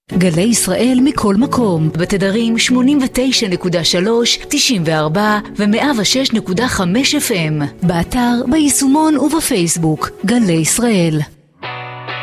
גלי ישראל מכל מקום, בתדרים 89.3, 94 ו-106.5 FM, באתר, ביישומון ובפייסבוק. גלי ישראל.